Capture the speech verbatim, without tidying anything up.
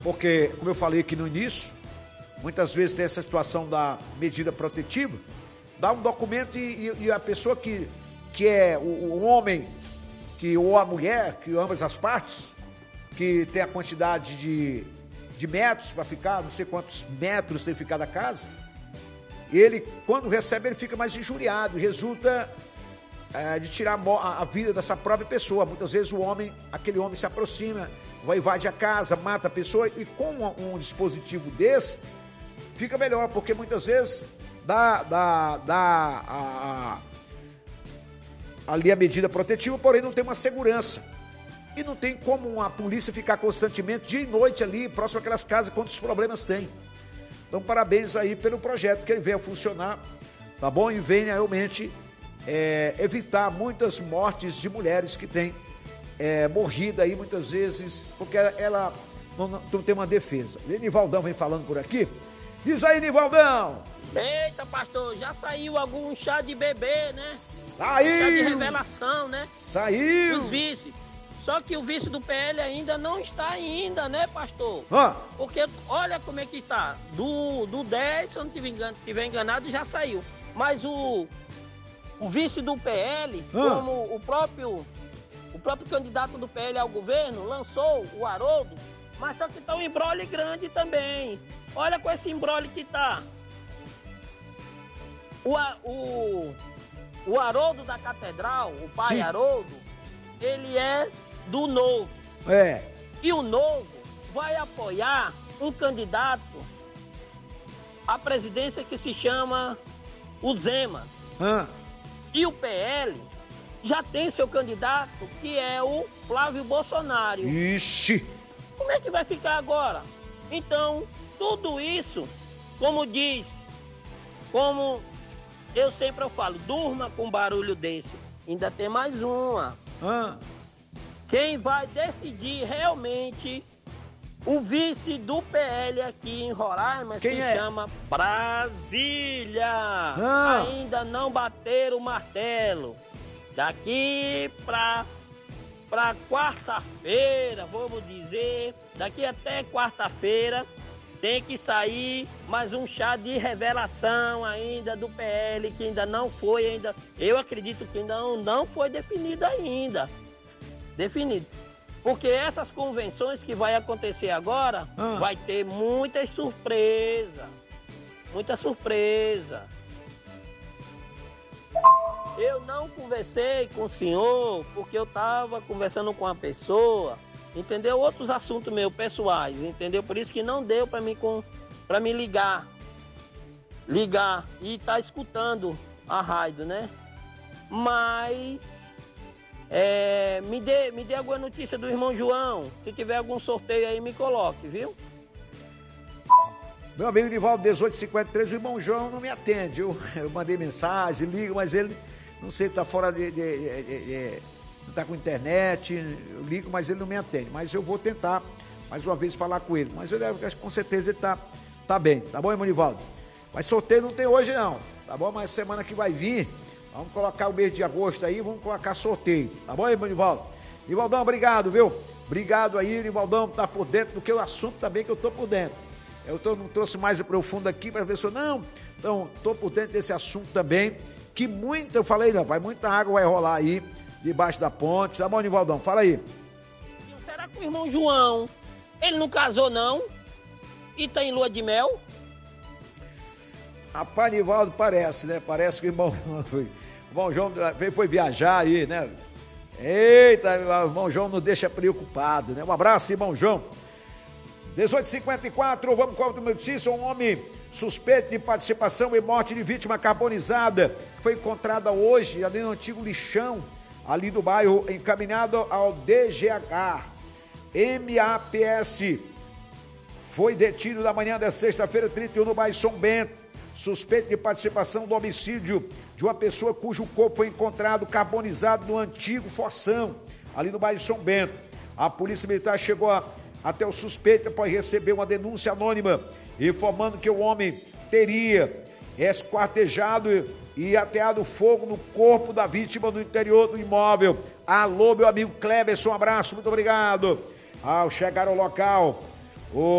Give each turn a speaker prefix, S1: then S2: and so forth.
S1: porque, como eu falei aqui no início, muitas vezes tem essa situação da medida protetiva, dá um documento e, e a pessoa que, que é o, o homem, que, ou a mulher, que ambas as partes, que tem a quantidade de, de metros para ficar, não sei quantos metros tem que ficar da casa, ele, quando recebe, ele fica mais injuriado, resulta é, de tirar a, a vida dessa própria pessoa. Muitas vezes o homem, aquele homem se aproxima, vai invadir a casa, mata a pessoa, e com um, um dispositivo desse, fica melhor, porque muitas vezes dá, dá, dá a, a, ali a medida protetiva, porém não tem uma segurança. E não tem como a polícia ficar constantemente, dia e noite ali, próximo àquelas casas, quantos problemas tem. Então, parabéns aí pelo projeto, que ele venha funcionar, tá bom? E venha realmente é, evitar muitas mortes de mulheres que têm é, morrido aí muitas vezes, porque ela, ela não, não tem uma defesa. E Nivaldão vem falando por aqui. Diz aí, Nivaldão!
S2: Eita, pastor, já saiu algum chá de bebê, né?
S1: Saiu!
S2: Chá de revelação, né?
S1: Saiu!
S2: Os vice. Só que o vice do P L ainda não está ainda, né, pastor?
S1: Ah.
S2: Porque olha como é que está. Do, do dez, se eu não estiver enganado, já saiu. Mas o, o vice do P L, ah. como o próprio, o próprio candidato do P L ao governo, lançou o Haroldo, mas só que está um embrolho grande também. Olha com esse embrolho que está. O, o, o Haroldo da Catedral, o pai Sim. Haroldo, ele é do Novo.
S1: É.
S2: E o Novo vai apoiar um candidato à presidência que se chama o Zema.
S1: Ah.
S2: E o P L já tem seu candidato, que é o Flávio Bolsonaro.
S1: Ixi!
S2: Como é que vai ficar agora? Então, tudo isso, como diz, como eu sempre eu falo, durma com barulho desse. Ainda tem mais uma.
S1: Ah.
S2: Quem vai decidir realmente o vice do P L aqui em Roraima
S1: Quem
S2: se
S1: é?
S2: chama Brasília.
S1: Ah.
S2: Ainda não bateram o martelo. Daqui para para quarta-feira, vamos dizer, daqui até quarta-feira tem que sair mais um chá de revelação ainda do P L, que ainda não foi ainda, eu acredito que ainda não, não foi definido ainda. Definido. Porque essas convenções que vai acontecer agora, ah. vai ter muitas surpresas. Muita surpresa. Eu não conversei com o senhor porque eu estava conversando com uma pessoa, entendeu? Outros assuntos meus pessoais, entendeu? Por isso que não deu para mim, com, para me ligar. Ligar e estar tá escutando a rádio, né? Mas... É, me dê, me dê alguma notícia do irmão João. Se tiver algum sorteio aí, me coloque, viu?
S1: Meu amigo Nivaldo, dezoito cinquenta e três, o irmão João não me atende. Eu, eu mandei mensagem, ligo, mas ele, não sei, está fora de, de, de, de, de não está com internet. Eu ligo, mas ele não me atende. Mas eu vou tentar, mais uma vez, falar com ele. Mas eu acho que com certeza ele está tá bem. Tá bom, irmão Nivaldo? Mas sorteio não tem hoje, não. Tá bom? Mas semana que vai vir... Vamos colocar o mês de agosto aí, vamos colocar sorteio. Tá bom, irmão Nivaldo? Nivaldão, obrigado, viu? Obrigado aí, Nivaldão, tá por dentro do que o assunto também que eu tô por dentro. Eu tô, não trouxe mais profundo aqui para a pessoa, não. Então, tô por dentro desse assunto também, que muita, eu falei, não, vai muita água vai rolar aí, debaixo da ponte. Tá bom, Nivaldão? Fala aí.
S2: Será que o irmão João, ele não casou, não? E tá em lua de mel?
S1: Rapaz, Nivaldo, parece, né? Parece que o irmão... O irmão João foi viajar aí, né? Eita, o irmão João não deixa preocupado, né? Um abraço, irmão João. dezoito cinquenta e quatro, vamos com a outra notícia. Um homem suspeito de participação e morte de vítima carbonizada foi encontrada hoje ali no antigo lixão, ali do bairro, encaminhado ao D G H. M A P S foi detido na manhã da sexta-feira, trinta e um, no bairro São Bento. Suspeito de participação do homicídio de uma pessoa cujo corpo foi encontrado carbonizado no antigo fossão, ali no bairro São Bento. A polícia militar chegou a, até o suspeito após receber uma denúncia anônima, informando que o homem teria esquartejado e ateado fogo no corpo da vítima no interior do imóvel. Alô, meu amigo Cleberson, um abraço, muito obrigado. Ao chegar ao local, Ô,